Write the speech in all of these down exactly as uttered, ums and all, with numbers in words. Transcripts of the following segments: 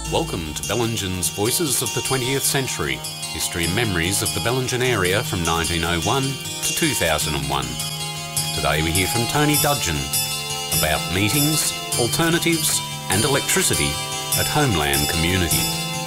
Welcome to Bellingen's Voices of the twentieth Century, history and memories of the Bellingen area from nineteen oh one to two thousand one. Today we hear from Tony Dudgeon about meetings, alternatives and electricity at Homeland Community.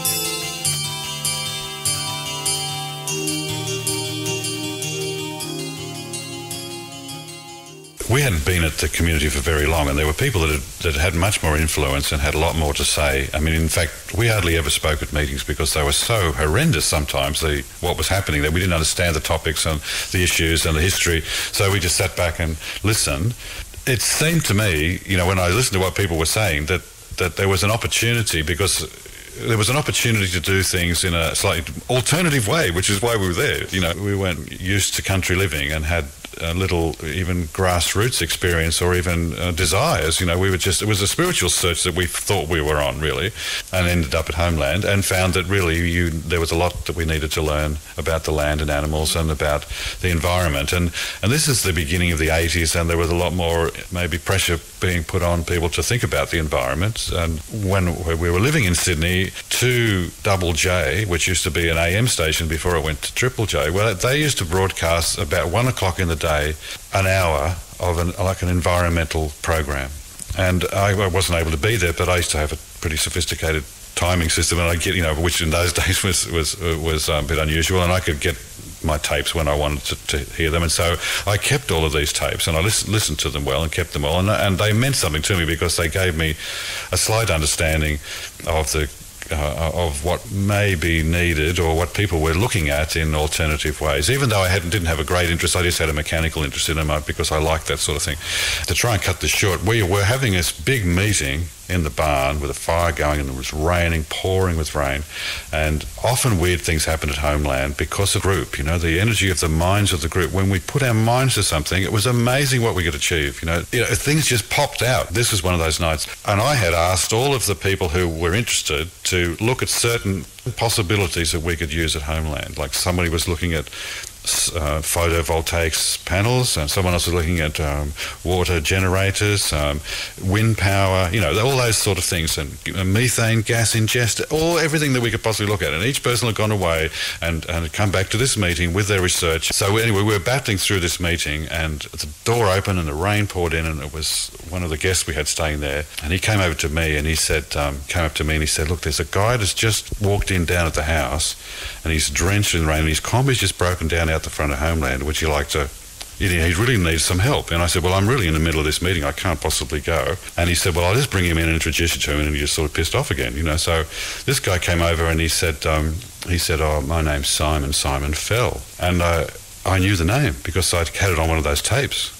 We hadn't been at the community for very long, and there were people that had, that had much more influence and had a lot more to say. I mean, in fact, we hardly ever spoke at meetings because they were so horrendous sometimes, the, what was happening there. We didn't understand the topics and the issues and the history, so we just sat back and listened. It seemed to me, you know, when I listened to what people were saying, that, that there was an opportunity because there was an opportunity to do things in a slightly alternative way, which is why we were there. You know, we weren't used to country living and had a little even grassroots experience or even uh, desires. You know, we were just, it was a spiritual search that we thought we were on, really, and ended up at Homeland and found that really you, there was a lot that we needed to learn about the land and animals and about the environment. And, and this is the beginning of the eighties, and there was a lot more maybe pressure being put on people to think about the environment. And when we were living in Sydney, two Double J, which used to be an A M station before it went to Triple J, well, they used to broadcast about one o'clock in the day, an hour of an, like an environmental program. And I, I wasn't able to be there, but I used to have a pretty sophisticated timing system, and I get, you know, which in those days was was was um, a bit unusual, and I could get my tapes when I wanted to, to hear them, and so I kept all of these tapes, and I listened, listened to them well and kept them all, and, and they meant something to me because they gave me a slight understanding of the Uh, of what may be needed or what people were looking at in alternative ways. Even though I hadn't, didn't have a great interest, I just had a mechanical interest in them because I liked that sort of thing. To try and cut this short, we were having this big meeting in the barn with a fire going, and it was raining, pouring with rain, and often weird things happened at Homeland because of group, you know, the energy of the minds of the group. When we put our minds to something, it was amazing what we could achieve, you know, you know things just popped out. This was one of those nights, and I had asked all of the people who were interested to look at certain possibilities that we could use at Homeland. Like somebody was looking at Uh, photovoltaics panels, and someone else was looking at um, water generators, um, wind power, you know, all those sort of things, and uh, methane gas ingest, all everything that we could possibly look at. And each person had gone away and, and had come back to this meeting with their research. So anyway, we were battling through this meeting, and the door opened and the rain poured in, and it was one of the guests we had staying there, and he came over to me and he said, um, came up to me and he said, look, there's a guy that's just walked in down at the house, and he's drenched in rain, and his combi's just broken down out the front of Homeland. Would you like to, you know, he really needs some help. And I said, well, I'm really in the middle of this meeting, I can't possibly go. And he said, well, I'll just bring him in and introduce you to him. And he just sort of pissed off again, you know. So this guy came over and he said, um, he said, oh, my name's Simon, Simon Fell. And uh, I knew the name because I'd had it on one of those tapes.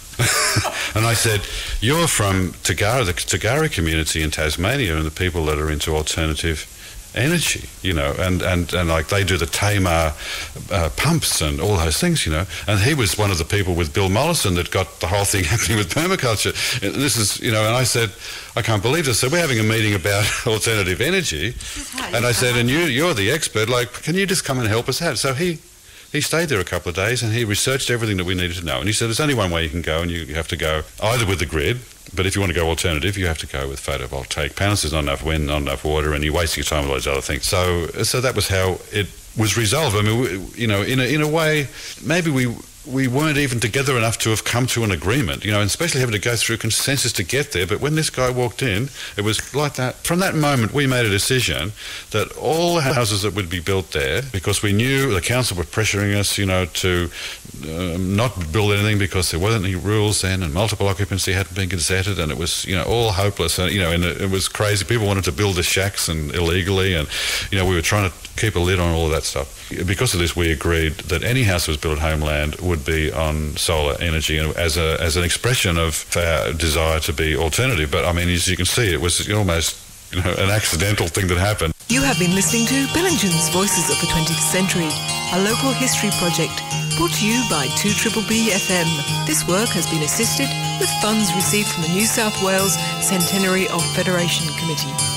And I said, you're from Tagara, the Tagara community in Tasmania, and the people that are into alternative energy, you know, and, and, and like they do the Tamar uh, pumps and all those things, you know. And he was one of the people with Bill Mollison that got the whole thing happening with permaculture. And this is, you know, and I said, I can't believe this. So we're having a meeting about alternative energy. And I said, and you, you're the expert, like, can you just come and help us out? So he He stayed there a couple of days and he researched everything that we needed to know. And he said, there's only one way you can go, and you have to go either with the grid, but if you want to go alternative, you have to go with photovoltaic panels. There's not enough wind, not enough water, and you're wasting your time with all those other things. So so that was how it was resolved. I mean, we, you know, in a, in a way, maybe we... we weren't even together enough to have come to an agreement, you know, and especially having to go through consensus to get there. But when this guy walked in, it was like that. From that moment, we made a decision that all the houses that would be built there, because we knew the council were pressuring us, you know, to um, not build anything because there wasn't any rules then, and multiple occupancy hadn't been gazetted, and it was, you know, all hopeless. And, you know, and it, it was crazy. People wanted to build the shacks and illegally, and, you know, we were trying to keep a lid on all of that stuff. Because of this, we agreed that any house that was built at Homeland would be on solar energy, and as a as an expression of our desire to be alternative. But I mean, as you can see, it was almost, you know, an accidental thing that happened. You have been listening to Bellingen's Voices of the twentieth Century, a local history project brought to you by two B B F M. This work has been assisted with funds received from the New South Wales Centenary of Federation Committee.